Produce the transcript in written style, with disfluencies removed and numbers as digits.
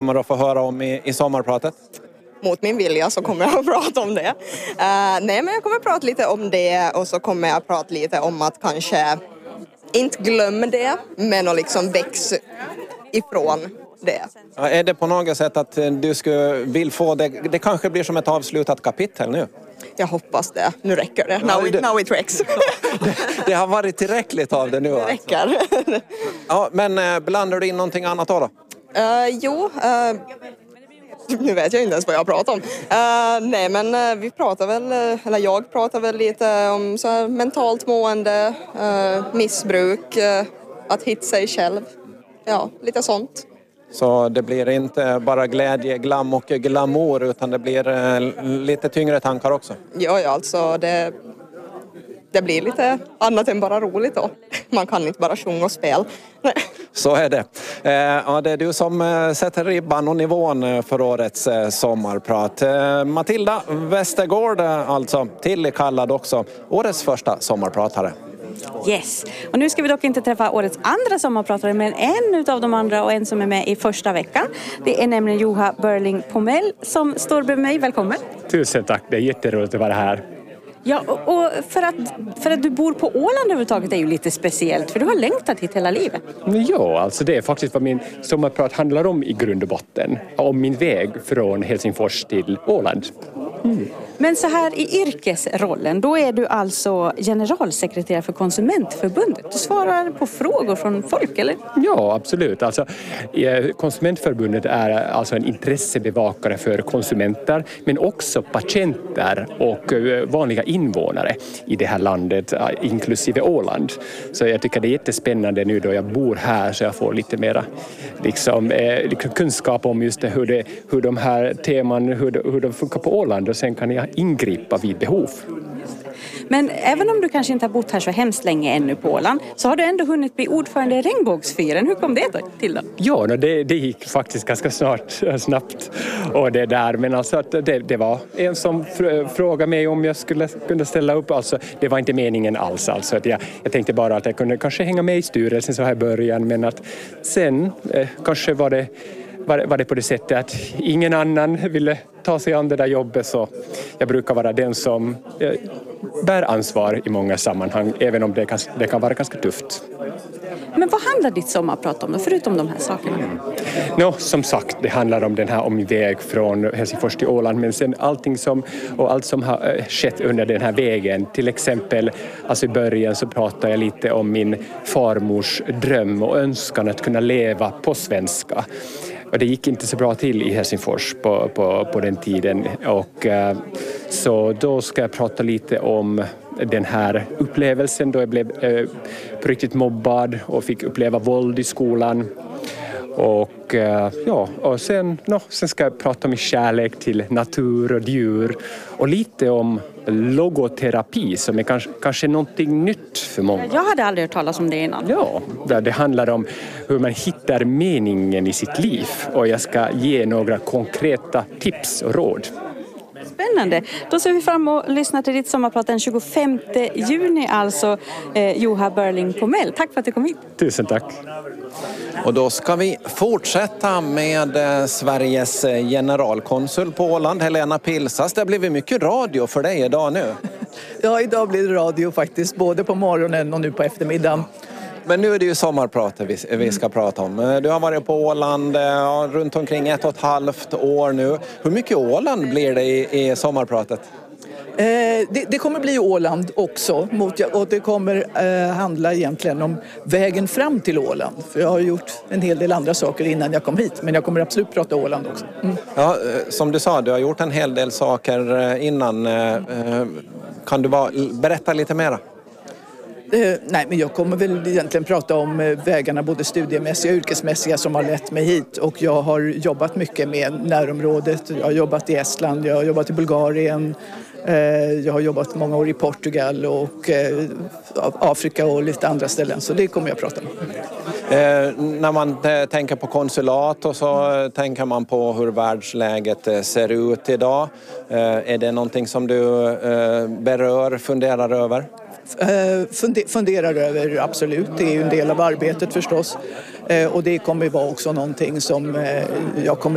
kommer att få höra om i sommarpratet? Mot min vilja så kommer jag att prata om det. Nej, men jag kommer att prata lite om det och så kommer jag att prata lite om att kanske inte glömma det, men att liksom växa ifrån det. Ja, är det på något sätt att du vill få det kanske blir som ett avslutat kapitel nu? Jag hoppas det. Nu räcker det. Now it räcks. Det har varit tillräckligt av det nu. Det räcker. Alltså. Ja, men blandar du in någonting annat då? Nu vet jag inte ens vad jag pratar om. Nej, men vi pratar väl, eller jag pratar väl lite om så här mentalt mående, missbruk, att hitta sig själv. Ja, lite sånt. Så det blir inte bara glädje, glam och glamour utan det blir lite tyngre tankar också? Ja, alltså det blir lite annat än bara roligt då. Man kan inte bara sjunga och spela. Så är det. Ja, det är du som sätter ribban och nivån för årets sommarprat. Matilda Westergård, alltså tillkallad också årets första sommarpratare. Yes, och nu ska vi dock inte träffa årets andra sommarpratare, men en av de andra och en som är med i första veckan. Det är nämligen Juha Börling Pomell som står bredvid mig. Välkommen. Tusen tack, det är jätteroligt att vara här. Ja, och för att du bor på Åland överhuvudtaget är ju lite speciellt, för du har längtat hit hela livet. Ja, alltså det är faktiskt vad min sommarprat handlar om i grund och botten. Om min väg från Helsingfors till Åland. Men så här i yrkesrollen, då är du alltså generalsekreterare för Konsumentförbundet. Du svarar på frågor från folk, eller? Ja, absolut. Alltså, Konsumentförbundet är alltså en intressebevakare för konsumenter, men också patienter och vanliga invånare i det här landet, inklusive Åland. Så jag tycker det är jättespännande nu då jag bor här, så jag får lite mera liksom kunskap om just det, hur de här teman, hur de funkar på Åland, och sen kan jag ingripa vid behov. Men även om du kanske inte har bott här så hemskt länge ännu på Åland, så har du ändå hunnit bli ordförande i Regnbågsfyren. Hur kom det till då? Ja, det gick faktiskt ganska snabbt. Och det där, men alltså att det var en som frågade mig om jag skulle kunna ställa upp. Alltså, det var inte meningen alls. Alltså, att jag tänkte bara att jag kunde kanske hänga med i styrelsen så här i början, men att sen kanske var det på det sättet att ingen annan ville ta sig an det där jobbet, så jag brukar vara den som bär ansvar i många sammanhang, även om det kan vara ganska tufft. Men vad handlar ditt sommarprat om då, förutom de här sakerna? Som sagt, det handlar om min väg från Helsingfors till Åland, men sen allt som har skett under den här vägen. Till exempel, alltså i början så pratade jag lite om min farmors dröm och önskan att kunna leva på svenska. Och det gick inte så bra till i Helsingfors på den tiden, och så då ska jag prata lite om den här upplevelsen då jag blev på riktigt mobbad och fick uppleva våld i skolan. Och och sen ska jag prata om min kärlek till natur och djur och lite om logoterapi som är kanske någonting nytt för många. Jag hade aldrig hört talas om det innan. Ja, det handlar om hur man hittar meningen i sitt liv, och jag ska ge några konkreta tips och råd. Spännande. Då ser vi fram och lyssnar till ditt sommarprat den 25 juni, alltså Juha Börling Pomell. Tack för att du kom hit. Tusen tack. Och då ska vi fortsätta med Sveriges generalkonsul på Åland, Helena Pilsas. Det har blivit mycket radio för dig idag nu. Ja, idag blir det radio faktiskt, både på morgonen och nu på eftermiddagen. Men nu är det ju sommarpratet vi ska prata om. Du har varit på Åland runt omkring 1,5 år nu. Hur mycket Åland blir det i sommarpratet? Det kommer bli Åland också, och det kommer handla egentligen om vägen fram till Åland. För jag har gjort en hel del andra saker innan jag kom hit, men jag kommer absolut prata Åland också. Ja, som du sa, du har gjort en hel del saker innan. Kan du berätta lite mera? Nej, men jag kommer väl egentligen prata om vägarna, både studiemässiga och yrkesmässiga, som har lett mig hit. Och jag har jobbat mycket med närområdet. Jag har jobbat i Estland, jag har jobbat i Bulgarien. Jag har jobbat många år i Portugal och Afrika och lite andra ställen. Så det kommer jag att prata om. När man tänker på konsulat och så tänker man på hur världsläget ser ut idag. Är det någonting som du funderar över? Funderar över, absolut. Det är ju en del av arbetet förstås. Och det kommer vara också någonting som jag kommer